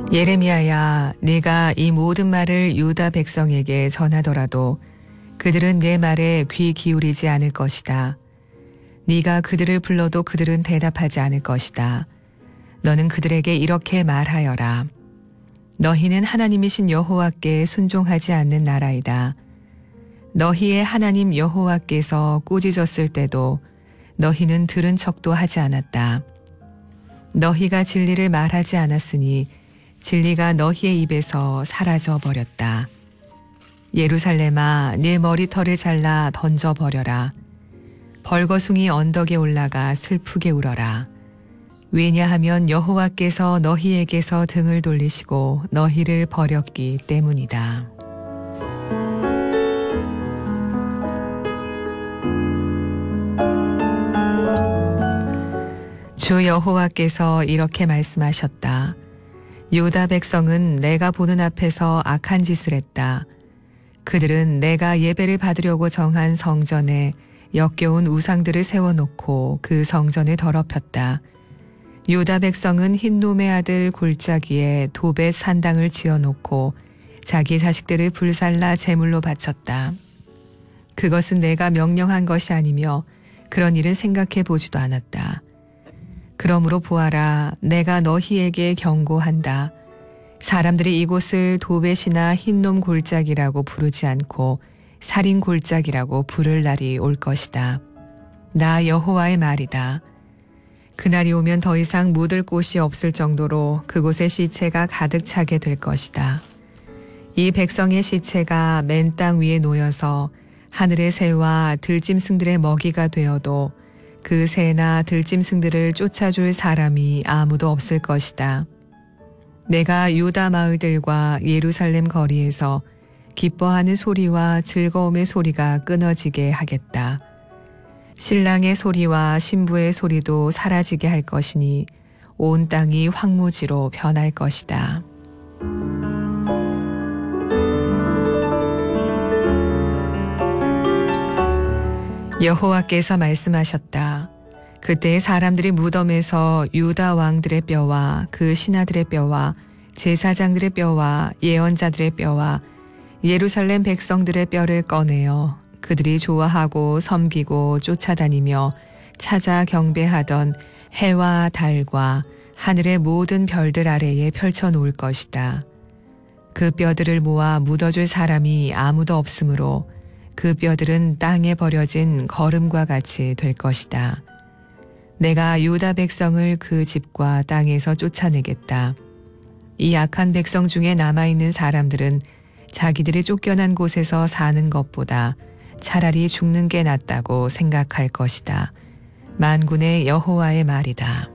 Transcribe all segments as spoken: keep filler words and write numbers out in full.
예레미야야, 네가 이 모든 말을 유다 백성에게 전하더라도 그들은 내 말에 귀 기울이지 않을 것이다. 네가 그들을 불러도 그들은 대답하지 않을 것이다. 너는 그들에게 이렇게 말하여라. 너희는 하나님이신 여호와께 순종하지 않는 나라이다. 너희의 하나님 여호와께서 꾸짖었을 때도 너희는 들은 척도 하지 않았다. 너희가 진리를 말하지 않았으니 진리가 너희의 입에서 사라져 버렸다. 예루살렘아, 네 머리털을 잘라 던져버려라. 벌거숭이 언덕에 올라가 슬프게 울어라. 왜냐하면 여호와께서 너희에게서 등을 돌리시고 너희를 버렸기 때문이다. 주 여호와께서 이렇게 말씀하셨다. 유다 백성은 내가 보는 앞에서 악한 짓을 했다. 그들은 내가 예배를 받으려고 정한 성전에 역겨운 우상들을 세워놓고 그 성전을 더럽혔다. 유다 백성은 흰놈의 아들 골짜기에 도벳 산당을 지어놓고 자기 자식들을 불살라 제물로 바쳤다. 그것은 내가 명령한 것이 아니며 그런 일은 생각해 보지도 않았다. 그러므로 보아라, 내가 너희에게 경고한다. 사람들이 이곳을 도벳이나 흰놈 골짜기라고 부르지 않고 살인 골짜기라고 부를 날이 올 것이다. 나 여호와의 말이다. 그날이 오면 더 이상 묻을 곳이 없을 정도로 그곳에 시체가 가득 차게 될 것이다. 이 백성의 시체가 맨 땅 위에 놓여서 하늘의 새와 들짐승들의 먹이가 되어도 그 새나 들짐승들을 쫓아줄 사람이 아무도 없을 것이다. 내가 유다 마을들과 예루살렘 거리에서 기뻐하는 소리와 즐거움의 소리가 끊어지게 하겠다. 신랑의 소리와 신부의 소리도 사라지게 할 것이니 온 땅이 황무지로 변할 것이다. 여호와께서 말씀하셨다. 그때 사람들이 무덤에서 유다 왕들의 뼈와 그 신하들의 뼈와 제사장들의 뼈와 예언자들의 뼈와 예루살렘 백성들의 뼈를 꺼내어 그들이 좋아하고 섬기고 쫓아다니며 찾아 경배하던 해와 달과 하늘의 모든 별들 아래에 펼쳐 놓을 것이다. 그 뼈들을 모아 묻어줄 사람이 아무도 없으므로 그 뼈들은 땅에 버려진 거름과 같이 될 것이다. 내가 유다 백성을 그 집과 땅에서 쫓아내겠다. 이 악한 백성 중에 남아있는 사람들은 자기들이 쫓겨난 곳에서 사는 것보다 차라리 죽는 게 낫다고 생각할 것이다. 만군의 여호와의 말이다.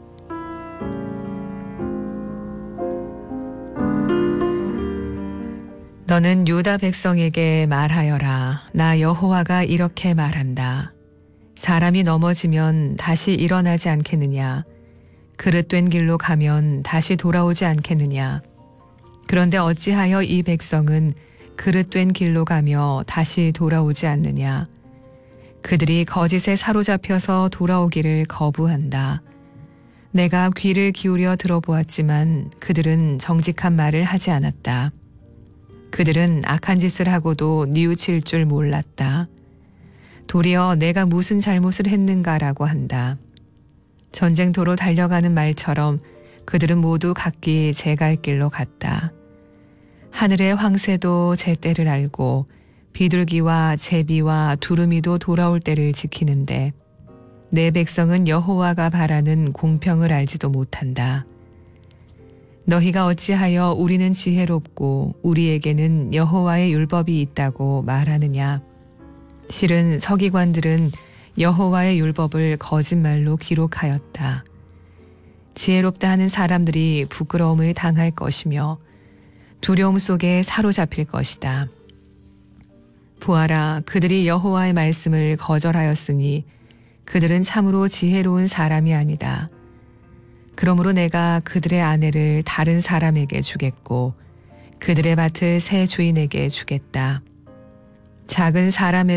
너는 유다 백성에게 말하여라. 나 여호와가 이렇게 말한다. 사람이 넘어지면 다시 일어나지 않겠느냐? 그릇된 길로 가면 다시 돌아오지 않겠느냐? 그런데 어찌하여 이 백성은 그릇된 길로 가며 다시 돌아오지 않느냐? 그들이 거짓에 사로잡혀서 돌아오기를 거부한다. 내가 귀를 기울여 들어보았지만 그들은 정직한 말을 하지 않았다. 그들은 악한 짓을 하고도 뉘우칠 줄 몰랐다. 도리어 내가 무슨 잘못을 했는가라고 한다. 전쟁터로 달려가는 말처럼 그들은 모두 각기 제 갈 길로 갔다. 하늘의 황새도 제 때를 알고 비둘기와 제비와 두루미도 돌아올 때를 지키는데 내 백성은 여호와가 바라는 공평을 알지도 못한다. 너희가 어찌하여 우리는 지혜롭고 우리에게는 여호와의 율법이 있다고 말하느냐? 실은 서기관들은 여호와의 율법을 거짓말로 기록하였다. 지혜롭다 하는 사람들이 부끄러움을 당할 것이며 두려움 속에 사로잡힐 것이다. 보아라, 그들이 여호와의 말씀을 거절하였으니 그들은 참으로 지혜로운 사람이 아니다. 그러므로 내가 그들의 아내를 다른 사람에게 주겠고 그들의 밭을 새 주인에게 주겠다. 작은 사람의